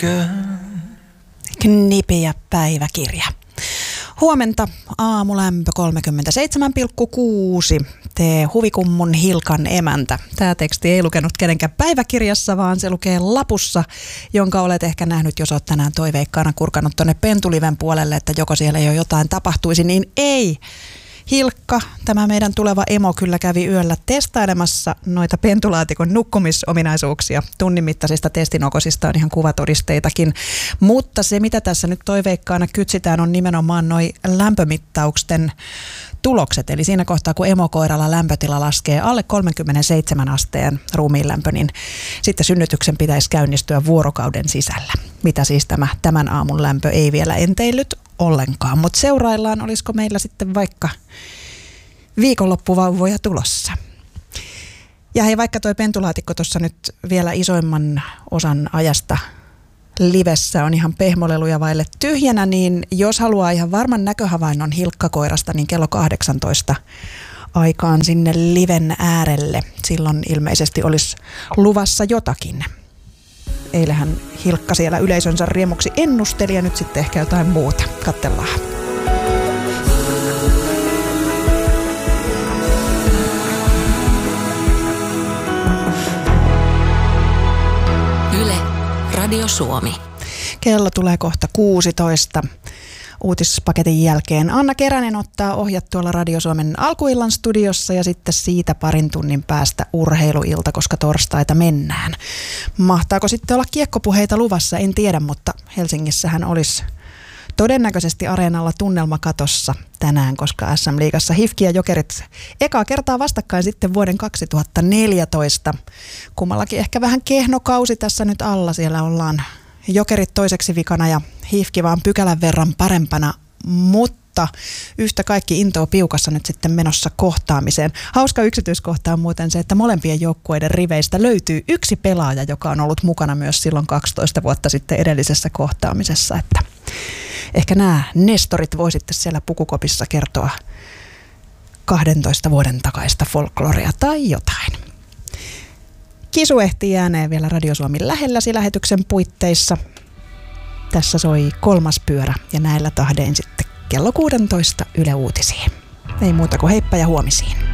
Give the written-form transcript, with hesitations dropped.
Knipiä päiväkirja. Huomenta, aamulämpö 37,6. Tee huvikummun Hilkan emäntä. Tämä teksti ei lukenut kenenkään päiväkirjassa, vaan se lukee lapussa, jonka olet ehkä nähnyt, jos olet tänään toiveikkaana kurkannut tuonne Pentuliven puolelle, että joko siellä jo jotain tapahtuisi, niin ei. Hilkka, tämä meidän tuleva emo, kyllä kävi yöllä testailemassa noita pentulaatikon nukkumisominaisuuksia. Tunnin mittaisista testinokosista on ihan kuvatodisteitakin. Mutta se, mitä tässä nyt toiveikkaana kytsitään, on nimenomaan noi lämpömittausten tulokset. Eli siinä kohtaa, kun emokoiralla lämpötila laskee alle 37 asteen ruumiinlämpö, niin sitten synnytyksen pitäisi käynnistyä vuorokauden sisällä. Mitä siis tämän aamun lämpö ei vielä enteillyt ollenkaan. Mutta seuraillaan, olisiko meillä sitten vaikka viikonloppuvauvoja tulossa. Ja hei, vaikka toi pentulaatikko tuossa nyt vielä isoimman osan ajasta livessä on ihan pehmoleluja vaille tyhjänä, niin jos haluaa ihan varman näköhavainnon Hilkkakoirasta, niin kello 18 aikaan sinne liven äärelle. Silloin ilmeisesti olisi luvassa jotakin. Eilähän Hilkka siellä yleisönsä riemuksi ennusteli ja nyt sitten ehkä jotain muuta. Katsellaan. Yle, Radio Suomi. Kello tulee kohta 16. Uutispaketin jälkeen Anna Keränen ottaa ohjat tuolla Radio Suomen alkuillan studiossa ja sitten siitä parin tunnin päästä urheiluilta, koska torstaita mennään. Mahtaako sitten olla kiekkopuheita luvassa, en tiedä, mutta Helsingissähän olisi todennäköisesti areenalla tunnelmakatossa tänään, koska SM-liigassa HIFK ja Jokerit ekaa kertaa vastakkain sitten vuoden 2014. Kummallakin ehkä vähän kehnokausi tässä nyt alla, siellä ollaan Jokerit toiseksi vikana ja HIFK vaan pykälän verran parempana, mutta yhtä kaikki intoa piukassa nyt sitten menossa kohtaamiseen. Hauska yksityiskohta on muuten se, että molempien joukkueiden riveistä löytyy yksi pelaaja, joka on ollut mukana myös silloin 12 vuotta sitten edellisessä kohtaamisessa. Että ehkä nämä nestorit voi sitten siellä pukukopissa kertoa 12 vuoden takaista folklorea tai jotain. Kisu ehtii ääneen vielä Radio Suomen lähelläsi lähetyksen puitteissa. Tässä soi kolmas pyörä ja näillä tahdein sitten kello 16 Yle Uutisiin. Ei muuta kuin heippa ja huomisiin.